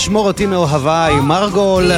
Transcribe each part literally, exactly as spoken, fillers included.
שמור אותי מאוהביי, מרגול.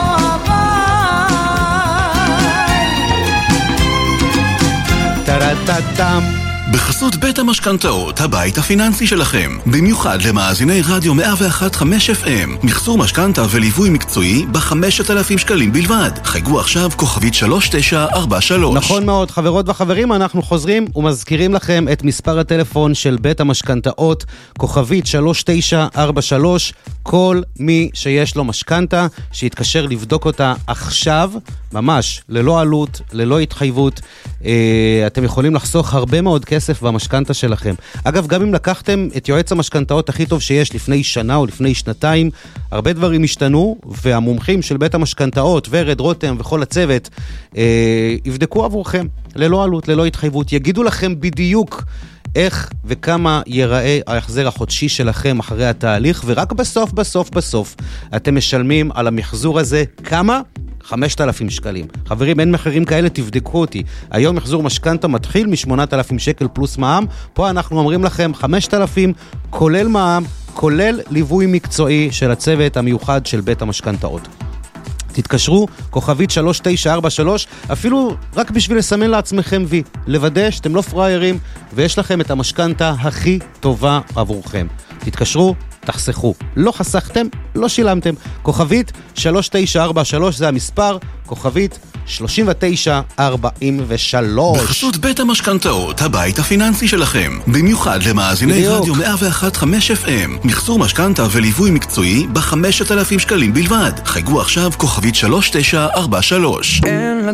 טרטטם. בחסות בית המשכנתאות, הבית הפיננסי שלכם. במיוחד למאזיני רדיו מאה ואחת נקודה חמש אף אם. מחזור משכנתה וליווי מקצועי ב-חמשת אלפים שקלים בלבד. חייגו עכשיו כוכבית שלוש תשע ארבע שלוש. נכון מאוד, חברות וחברים, אנחנו חוזרים ומזכירים לכם את מספר הטלפון של בית המשכנתאות, כוכבית שלוש תשע ארבע שלוש. כל מי שיש לו משכנתה, שיתקשר לבדוק אותה עכשיו, ממש, ללא עלות, ללא התחייבות. אה, אתם יכולים לחסוך הרבה מאוד כסף במשכנתה שלכם. אגב, גם אם לקחתם את יועץ המשכנתאות הכי טוב שיש לפני שנה או לפני שנתיים, הרבה דברים השתנו, והמומחים של בית המשכנתאות, ורד רותם וכל הצוות, אה, יבדקו עבורכם, ללא עלות, ללא התחייבות, יגידו לכם בדיוק איך וכמה ייראה ההחזר החודשי שלכם אחרי התהליך, ורק בסוף, בסוף, בסוף, אתם משלמים על המחזור הזה כמה? חמשת אלפים שקלים. חברים, אין מחירים כאלה, תבדקו אותי. היום מחזור משכנתה מתחיל מ-שמונת אלפים שקל פלוס מע"מ. פה אנחנו אומרים לכם חמשת אלפים, כולל מע"מ, כולל ליווי מקצועי של הצוות המיוחד של בית המשכנתאות. תתקשרו, כוכבית שלוש תשע ארבע שלוש, אפילו רק בשביל לסמן לעצמכם וי, לוודא שאתם לא פריירים, ויש לכם את המשכנתה הכי טובה עבורכם. תתקשרו, תחסכו. לא חסכתם, לא שילמתם. כוכבית שלוש תשע ארבע שלוש, זה המספר, כוכבית שלושים ותשע ארבעים ושלוש. בחסות בית המשכנתאות, הבית הפיננסי שלכם. במיוחד למאזיני בדיוק. רדיו מאה ואחת נקודה חמש אף אם. מחזור משכנתה וליווי מקצועי ב-חמשת אלפים שקלים בלבד. חייגו עכשיו כוכבית שלוש תשע ארבע שלוש.